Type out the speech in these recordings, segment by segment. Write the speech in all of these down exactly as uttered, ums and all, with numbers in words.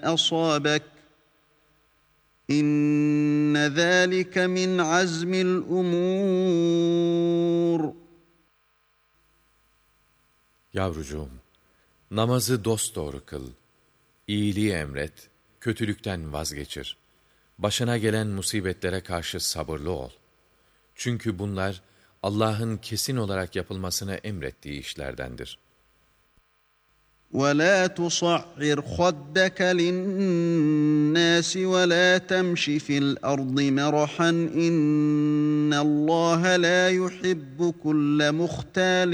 أصابك إن ذلك من عزم الأمور. Yavrucuğum, namazı dosdoğru kıl, iyiliği emret, kötülükten vazgeçir. Başına gelen musibetlere karşı sabırlı ol. Çünkü bunlar Allah'ın kesin olarak yapılmasını emrettiği işlerdendir. وَلَا تُصَعِّرْ خَدَّكَ لِلنَّاسِ وَلَا تَمْشِ فِي الْأَرْضِ مَرَحًا إِنَّ اللّٰهَ لَا يُحِبُّ كُلَّ مُخْتَالٍ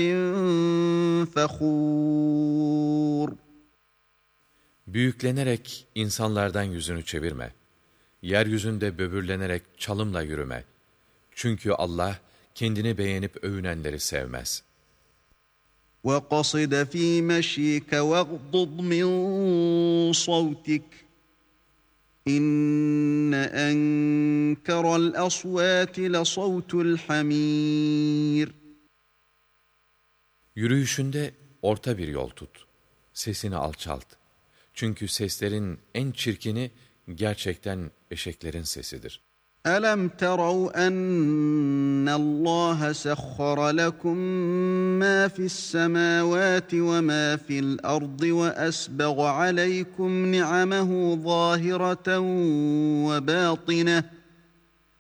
فَخُورٍ. Büyüklenerek insanlardan yüzünü çevirme. Yeryüzünde böbürlenerek çalımla yürüme. Çünkü Allah kendini beğenip övünenleri sevmez. وَقَصِدْ فِي مَشْيِكَ وَاغْضُضْ مِنْ صَوْتِكَ إِنَّ أَنْكَرَ الْأَصْوَاتِ لَصَوْتُ الْحَمِيرِ. Yürüyüşünde orta bir yol tut. Sesini alçalt. Çünkü seslerin en çirkini gerçekten eşeklerin sesidir. أَلَمْ تَرَوْا أَنَّ اللّٰهَ سَخَّرَ لَكُم مَّا فِي السَّمَاوَاتِ وَمَا فِي الْأَرْضِ وَأَسْبَغَ عَلَيْكُمْ نِعَمَهُ ظَاهِرَةً وَبَاطِنَةً